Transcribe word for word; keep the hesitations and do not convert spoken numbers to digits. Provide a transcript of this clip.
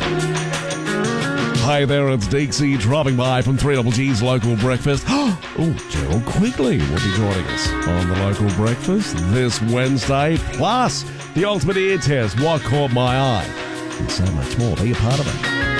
Hi there, it's Deeksy dropping by from three Double G's Local Breakfast. Oh, Gerald Quigley will be joining us on the Local Breakfast this Wednesday. Plus, the Ultimate Ear Test, What Caught My Eye, and so much more. Be a part of it.